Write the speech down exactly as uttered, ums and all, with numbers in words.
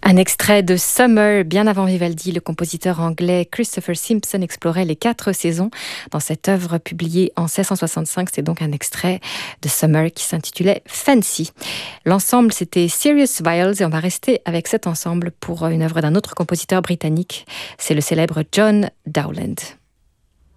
Un extrait de Summer, bien avant Vivaldi, le compositeur anglais Christopher Simpson explorait les quatre saisons dans cette œuvre publiée en seize cent soixante-cinq. C'est donc un extrait de Summer qui s'intitulait Fancy. L'ensemble, c'était Serious Vials et on va rester avec cet ensemble pour une œuvre d'un autre compositeur britannique. C'est le célèbre John Dowland.